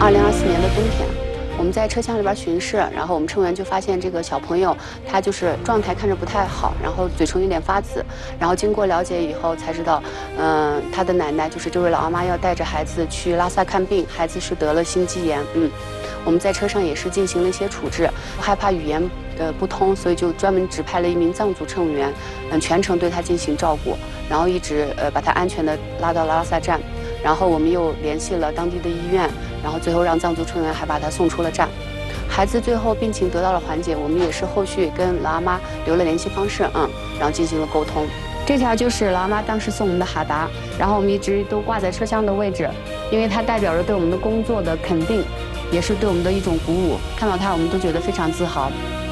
2024年的冬天，我们在车厢里边巡视，然后我们乘务员就发现这个小朋友他就是状态看着不太好，然后嘴唇有点发紫，然后经过了解以后才知道，他的奶奶就是这位老阿妈要带着孩子去拉萨看病，孩子是得了心肌炎，我们在车上也是进行了一些处置，害怕语言不通，所以就专门指派了一名藏族乘务员，全程对他进行照顾，然后一直把他安全的拉到了拉萨站。然后我们又联系了当地的医院，然后最后让藏族乘务员还把他送出了站。孩子最后病情得到了缓解，我们也是后续跟老阿妈留了联系方式，然后进行了沟通。这条就是老阿妈当时送我们的哈达，然后我们一直都挂在车厢的位置，因为它代表着对我们的工作的肯定，也是对我们的一种鼓舞。看到它，我们都觉得非常自豪。